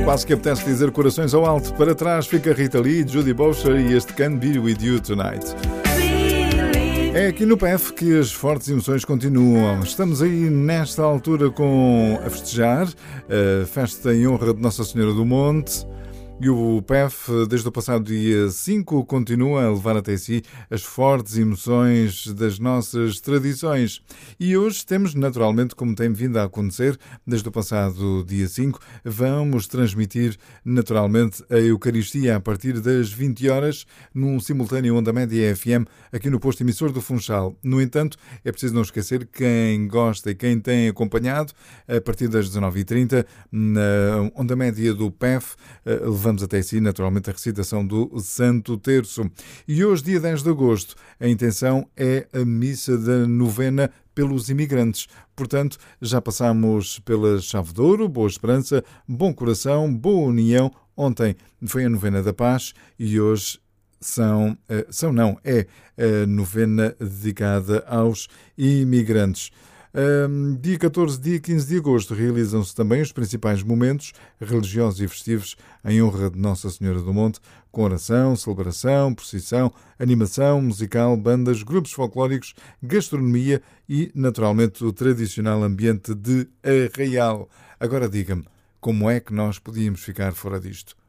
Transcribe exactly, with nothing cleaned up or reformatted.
Quase que apetece dizer corações ao alto. Para trás fica Rita Lee, Judy Boucher e este Can Be With You Tonight. É aqui no P F que as fortes emoções continuam. Estamos aí nesta altura com a festejar a festa em honra de Nossa Senhora do Monte. E o P F, desde o passado dia cinco, continua a levar até si as fortes emoções das nossas tradições. E hoje temos, naturalmente, como tem vindo a acontecer, desde o passado dia cinco, vamos transmitir, naturalmente, a Eucaristia a partir das vinte horas, num simultâneo Onda Média F M, aqui no posto emissor do Funchal. No entanto, é preciso não esquecer quem gosta e quem tem acompanhado, a partir das dezanove e trinta, na Onda Média do P F, levamos até si, naturalmente, a recitação do Santo Terço. E hoje, dia dez de agosto, a intenção é a missa da novena pelos imigrantes. Portanto, já passámos pela Chave de Ouro, Boa Esperança, Bom Coração, Boa União. Ontem foi a novena da Paz e hoje são, são não, é a novena dedicada aos imigrantes. Um, dia catorze, dia quinze de agosto realizam-se também os principais momentos religiosos e festivos em honra de Nossa Senhora do Monte, com oração, celebração, procissão, animação musical, bandas, grupos folclóricos, gastronomia e, naturalmente, o tradicional ambiente de arraial. Agora diga-me, como é que nós podíamos ficar fora disto?